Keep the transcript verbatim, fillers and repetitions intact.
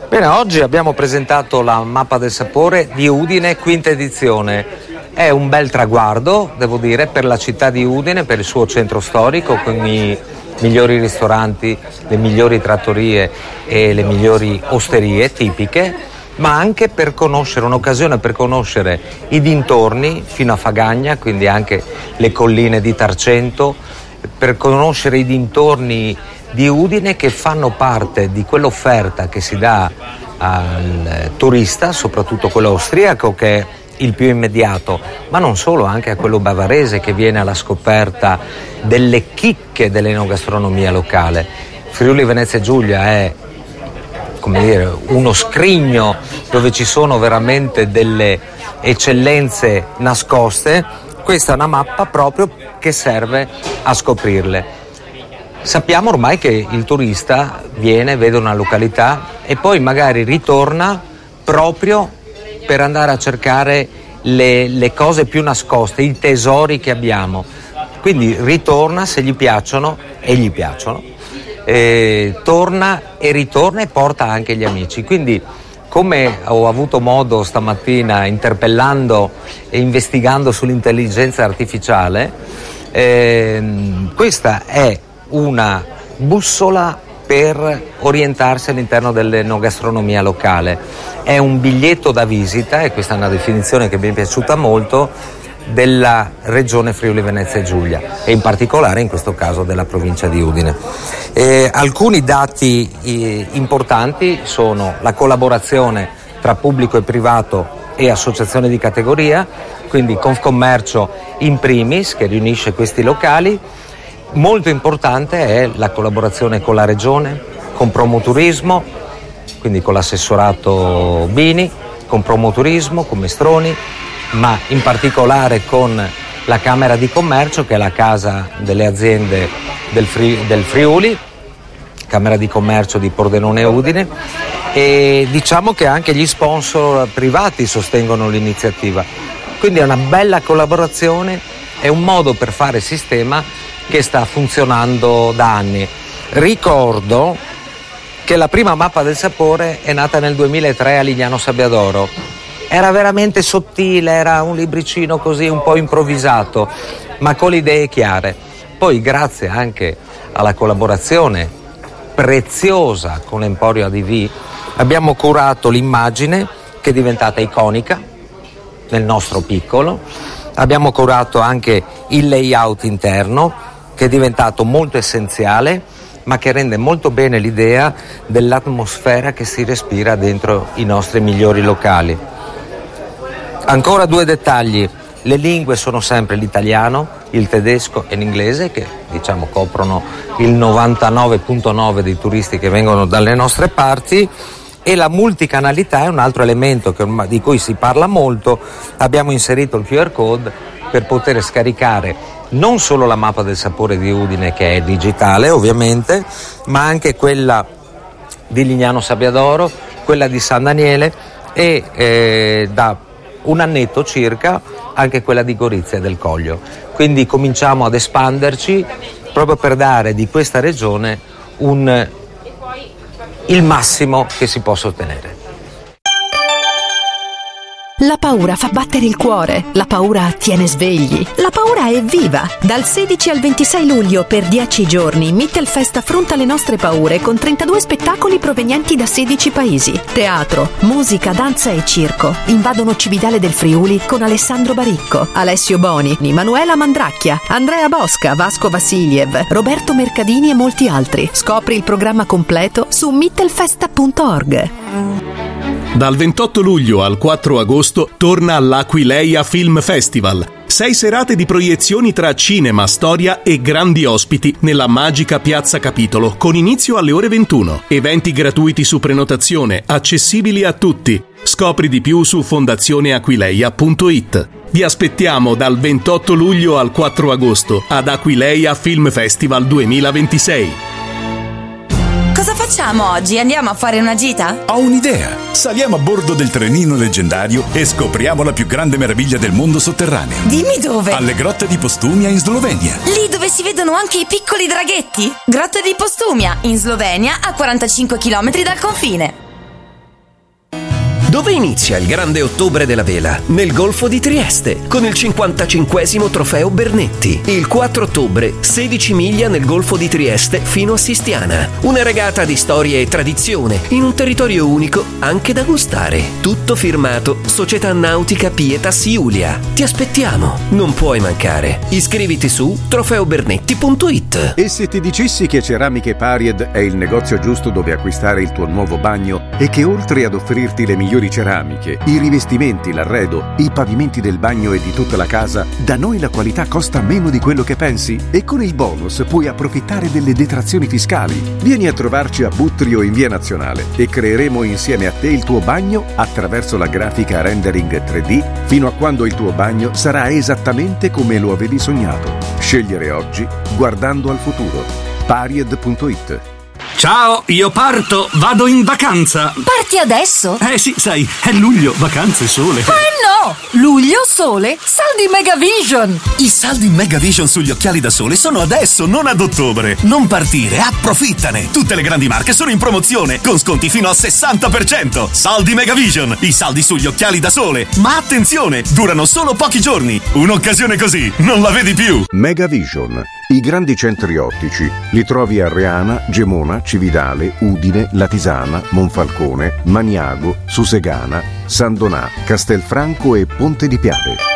Bene, oggi abbiamo presentato la mappa del sapore di Udine, quinta edizione. È un bel traguardo, devo dire, per la città di Udine, per il suo centro storico, con i migliori ristoranti, le migliori trattorie e le migliori osterie tipiche, ma anche per conoscere, un'occasione per conoscere i dintorni fino a Fagagna, quindi anche le colline di Tarcento, per conoscere i dintorni di Udine che fanno parte di quell'offerta che si dà al turista, soprattutto quello austriaco che è il più immediato, ma non solo, anche a quello bavarese che viene alla scoperta delle chicche dell'enogastronomia locale. Friuli Venezia Giulia è, come dire, uno scrigno dove ci sono veramente delle eccellenze nascoste. Questa è una mappa proprio che serve a scoprirle. Sappiamo ormai che il turista viene, vede una località e poi magari ritorna proprio per andare a cercare le, le cose più nascoste, i tesori che abbiamo. Quindi ritorna se gli piacciono, e gli piacciono, e torna e ritorna e porta anche gli amici. Quindi, come ho avuto modo stamattina, interpellando e investigando sull'intelligenza artificiale, ehm, questa è una bussola per orientarsi all'interno dell'enogastronomia locale. È un biglietto da visita, e questa è una definizione che mi è piaciuta molto, della regione Friuli Venezia Giulia e in particolare in questo caso della provincia di Udine. Eh, alcuni dati eh, importanti sono la collaborazione tra pubblico e privato e associazioni di categoria, quindi Confcommercio in primis, che riunisce questi locali. Molto importante è la collaborazione con la regione, con Promoturismo, quindi con l'assessorato Bini, con Promoturismo, con Mestroni, ma in particolare con la Camera di Commercio, che è la casa delle aziende del, Fri- del Friuli, Camera di Commercio di Pordenone e Udine, e diciamo che anche gli sponsor privati sostengono l'iniziativa. Quindi è una bella collaborazione, è un modo per fare sistema che sta funzionando da anni. Ricordo che la prima mappa del sapore è nata nel duemilatré a Lignano Sabbiadoro. Era veramente sottile, era un libricino così un po' improvvisato, ma con le idee chiare. Poi, grazie anche alla collaborazione preziosa con Emporio A D V, abbiamo curato l'immagine che è diventata iconica nel nostro piccolo. Abbiamo curato anche il layout interno, che è diventato molto essenziale, ma che rende molto bene l'idea dell'atmosfera che si respira dentro i nostri migliori locali. Ancora due dettagli: le lingue sono sempre l'italiano, il tedesco e l'inglese, che diciamo coprono il novantanove virgola nove dei turisti che vengono dalle nostre parti, e la multicanalità è un altro elemento che, di cui si parla molto. Abbiamo inserito il Q R code per poter scaricare non solo la mappa del sapore di Udine, che è digitale ovviamente, ma anche quella di Lignano Sabbiadoro, quella di San Daniele e eh, da un annetto circa anche quella di Gorizia e del Coglio. Quindi cominciamo ad espanderci proprio per dare di questa regione un, il massimo che si possa ottenere. La paura fa battere il cuore, la paura tiene svegli, la paura è viva. Dal sedici al ventisei luglio per dieci giorni Mittelfest affronta le nostre paure con trentadue spettacoli provenienti da sedici paesi. Teatro, musica, danza e circo invadono Cividale del Friuli con Alessandro Baricco, Alessio Boni, Manuela Mandracchia, Andrea Bosca, Vasco Vassiliev, Roberto Mercadini e molti altri. Scopri il programma completo su mittelfesta punto org. Dal ventotto luglio al quattro agosto torna all'Aquileia Film Festival. Sei serate di proiezioni tra cinema, storia e grandi ospiti nella magica Piazza Capitolo, con inizio alle ore ventuno. Eventi gratuiti su prenotazione, accessibili a tutti. Scopri di più su fondazione aquileia punto it. Vi aspettiamo dal ventotto luglio al quattro agosto ad Aquileia Film Festival duemilaventisei. Cosa facciamo oggi? Andiamo a fare una gita? Ho un'idea! Saliamo a bordo del trenino leggendario e scopriamo la più grande meraviglia del mondo sotterraneo. Dimmi dove! Alle grotte di Postumia in Slovenia. Lì dove si vedono anche i piccoli draghetti? Grotte di Postumia, in Slovenia, a quarantacinque chilometri dal confine. Dove inizia il grande ottobre della vela? Nel Golfo di Trieste, con il cinquantacinquesimo trofeo Bernetti. Il quattro ottobre, sedici miglia nel Golfo di Trieste fino a Sistiana. Una regata di storia e tradizione, in un territorio unico anche da gustare. Tutto firmato Società Nautica Pietas Iulia. Ti aspettiamo, non puoi mancare. Iscriviti su trofeo bernetti punto it. E se ti dicessi che Ceramiche Pariad è il negozio giusto dove acquistare il tuo nuovo bagno e che oltre ad offrirti le migliori ceramiche, i rivestimenti, l'arredo, i pavimenti del bagno e di tutta la casa, da noi la qualità costa meno di quello che pensi? E con il bonus puoi approfittare delle detrazioni fiscali. Vieni a trovarci a Buttrio in Via Nazionale e creeremo insieme a te il tuo bagno attraverso la grafica rendering tre D fino a quando il tuo bagno sarà esattamente come lo avevi sognato. Scegliere oggi guardando al futuro. Pariad punto it. Ciao, io parto, vado in vacanza. Parti adesso? Eh sì, sai, è luglio, vacanze, sole. Eh no! Luglio, sole, saldi Megavision! I saldi Megavision sugli occhiali da sole sono adesso, non ad ottobre. Non partire, approfittane! Tutte le grandi marche sono in promozione, con sconti fino al sessanta per cento. Saldi Megavision, i saldi sugli occhiali da sole. Ma attenzione, durano solo pochi giorni. Un'occasione così, non la vedi più. Megavision. I grandi centri ottici li trovi a Reana, Gemona, Cividale, Udine, Latisana, Monfalcone, Maniago, Susegana, San Donà, Castelfranco e Ponte di Piave.